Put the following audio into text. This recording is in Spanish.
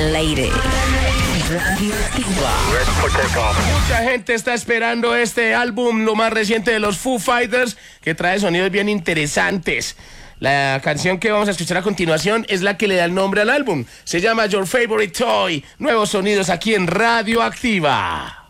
al aire. Radioactiva. Mucha gente está esperando este álbum, lo más reciente de los Foo Fighters, que trae sonidos bien interesantes. La canción que vamos a escuchar a continuación es la que le da el nombre al álbum. Se llama Your Favorite Toy. Nuevos sonidos aquí en Radioactiva.